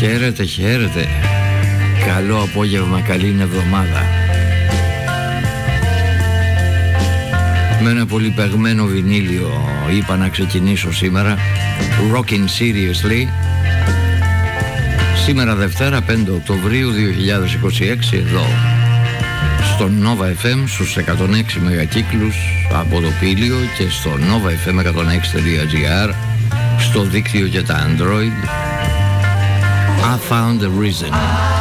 Χαίρετε, χαίρετε. Καλό απόγευμα, καλή εβδομάδα. Με ένα πολύ παιγμένο βινίλιο είπα να ξεκινήσω σήμερα. Rockin' Seriously. Σήμερα Δευτέρα 5 Οκτωβρίου 2026 εδώ στο Nova FM στους 106 μεγακύκλους από το Πήλιο και στο novafm106.gr στο δίκτυο και τα Android. I found a reason.